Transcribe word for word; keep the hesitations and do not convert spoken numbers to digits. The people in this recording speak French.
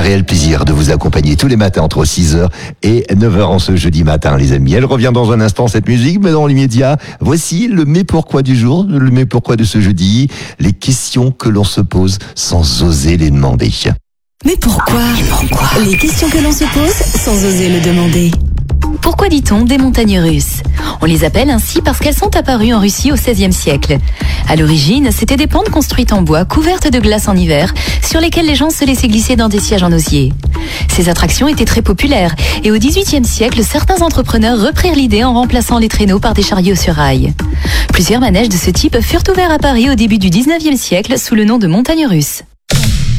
un réel plaisir de vous accompagner tous les matins entre six heures et neuf heures en ce jeudi matin, les amis. Elle revient dans un instant, cette musique, mais dans l'immédiat, voici le mais pourquoi du jour, le mais pourquoi de ce jeudi, les questions que l'on se pose sans oser les demander. Mais pourquoi, mais pourquoi Les questions que l'on se pose sans oser le demander. Pourquoi dit-on des montagnes russes ? On les appelle ainsi parce qu'elles sont apparues en Russie au seizième siècle. À l'origine, c'étaient des pentes construites en bois, couvertes de glace en hiver, sur lesquelles les gens se laissaient glisser dans des sièges en osier. Ces attractions étaient très populaires, et au dix-huitième siècle, certains entrepreneurs reprirent l'idée en remplaçant les traîneaux par des chariots sur rails. Plusieurs manèges de ce type furent ouverts à Paris au début du dix-neuvième siècle sous le nom de montagnes russes.